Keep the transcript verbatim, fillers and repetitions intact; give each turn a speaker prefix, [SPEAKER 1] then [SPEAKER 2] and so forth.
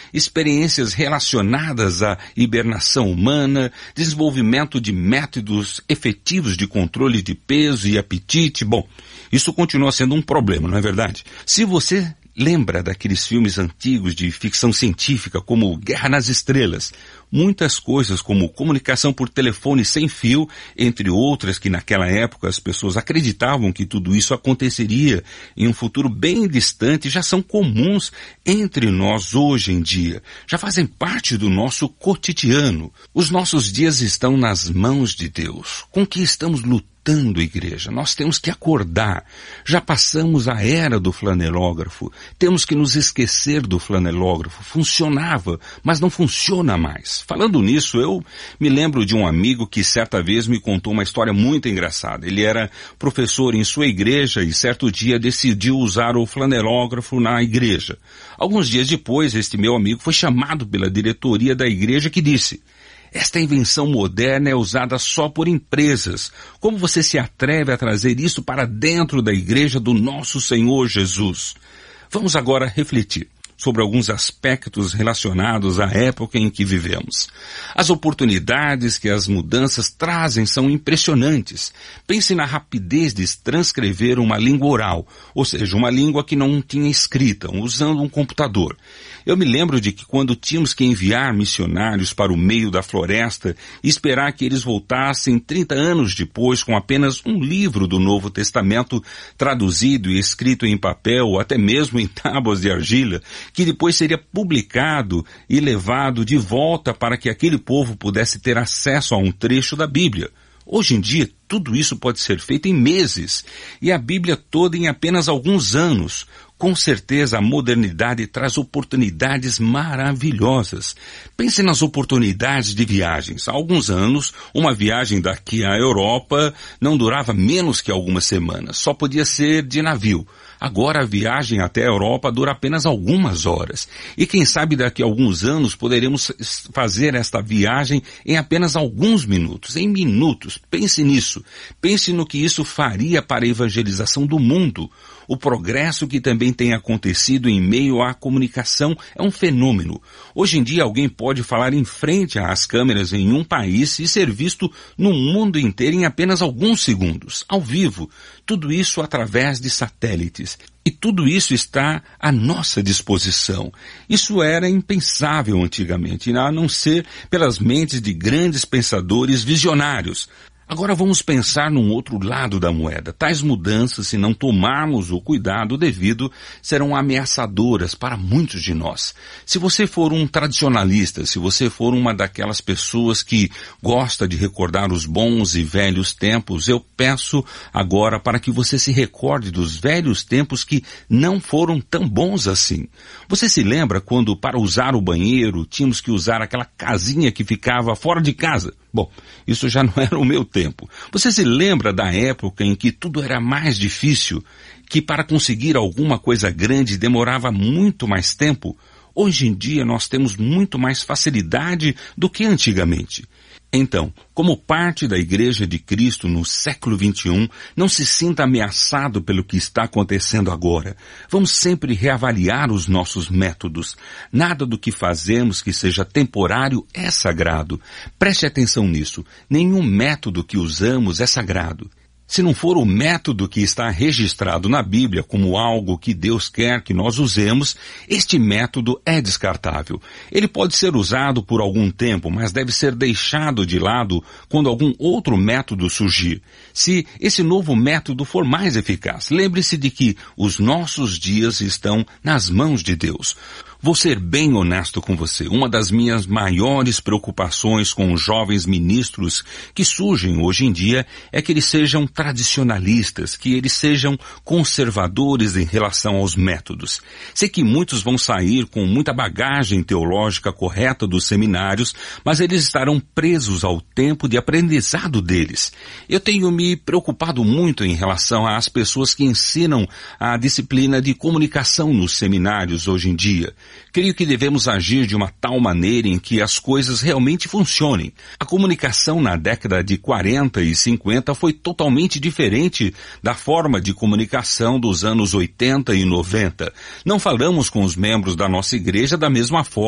[SPEAKER 1] experiências relacionadas à hibernação humana, desenvolvimento de métodos efetivos de controle de peso e apetite. Bom, isso continua sendo um problema, não é verdade? Se você lembra daqueles filmes antigos de ficção científica como Guerra nas Estrelas, muitas coisas como comunicação por telefone sem fio, entre outras que naquela época as pessoas acreditavam que tudo isso aconteceria em um futuro bem distante, já são comuns entre nós hoje em dia, já fazem parte do nosso cotidiano. Os nossos dias estão nas mãos de Deus. Com que estamos lutando? Igreja, nós temos que acordar. Já passamos a era do flanelógrafo. Temos que nos esquecer do flanelógrafo. Funcionava, mas não funciona mais. Falando nisso, eu me lembro de um amigo que certa vez me contou uma história muito engraçada. Ele era professor em sua igreja e certo dia decidiu usar o flanelógrafo na igreja. Alguns dias depois, este meu amigo foi chamado pela diretoria da igreja que disse: esta invenção moderna é usada só por empresas. Como você se atreve a trazer isso para dentro da igreja do nosso Senhor Jesus? Vamos agora refletir sobre alguns aspectos relacionados à época em que vivemos. As oportunidades que as mudanças trazem são impressionantes. Pense na rapidez de transcrever uma língua oral, ou seja, uma língua que não tinha escrita, usando um computador. Eu me lembro de que quando tínhamos que enviar missionários para o meio da floresta e esperar que eles voltassem trinta anos depois com apenas um livro do Novo Testamento traduzido e escrito em papel ou até mesmo em tábuas de argila, que depois seria publicado e levado de volta para que aquele povo pudesse ter acesso a um trecho da Bíblia. Hoje em dia, tudo isso pode ser feito em meses, e a Bíblia toda em apenas alguns anos. Com certeza, a modernidade traz oportunidades maravilhosas. Pense nas oportunidades de viagens. Há alguns anos, uma viagem daqui à Europa não durava menos que algumas semanas. Só podia ser de navio. Agora a viagem até a Europa dura apenas algumas horas. E quem sabe daqui a alguns anos poderemos fazer esta viagem em apenas alguns minutos. Em minutos. Pense nisso. Pense no que isso faria para a evangelização do mundo. O progresso que também tem acontecido em meio à comunicação é um fenômeno. Hoje em dia alguém pode falar em frente às câmeras em um país e ser visto no mundo inteiro em apenas alguns segundos, ao vivo. Tudo isso através de satélites. E tudo isso está à nossa disposição. Isso era impensável antigamente, a não ser pelas mentes de grandes pensadores visionários. Agora vamos pensar num outro lado da moeda. Tais mudanças, se não tomarmos o cuidado devido, serão ameaçadoras para muitos de nós. Se você for um tradicionalista, se você for uma daquelas pessoas que gosta de recordar os bons e velhos tempos, eu peço agora para que você se recorde dos velhos tempos que não foram tão bons assim. Você se lembra quando, para usar o banheiro, tínhamos que usar aquela casinha que ficava fora de casa? Bom, isso já não era o meu tempo. Você se lembra da época em que tudo era mais difícil, que para conseguir alguma coisa grande demorava muito mais tempo? Hoje em dia nós temos muito mais facilidade do que antigamente. Então, como parte da Igreja de Cristo no século vinte e um, não se sinta ameaçado pelo que está acontecendo agora. Vamos sempre reavaliar os nossos métodos. Nada do que fazemos que seja temporário é sagrado. Preste atenção nisso. Nenhum método que usamos é sagrado. Se não for o método que está registrado na Bíblia como algo que Deus quer que nós usemos, este método é descartável. Ele pode ser usado por algum tempo, mas deve ser deixado de lado quando algum outro método surgir. Se esse novo método for mais eficaz, lembre-se de que os nossos dias estão nas mãos de Deus. Vou ser bem honesto com você. Uma das minhas maiores preocupações com os jovens ministros que surgem hoje em dia é que eles sejam tradicionalistas, que eles sejam conservadores em relação aos métodos. Sei que muitos vão sair com muita bagagem teológica correta dos seminários, mas eles estarão presos ao tempo de aprendizado deles. Eu tenho me preocupado muito em relação às pessoas que ensinam a disciplina de comunicação nos seminários hoje em dia. Creio que devemos agir de uma tal maneira em que as coisas realmente funcionem. A comunicação na década de quarenta e cinquenta foi totalmente diferente da forma de comunicação dos anos oitenta e noventa. Não falamos com os membros da nossa igreja da mesma forma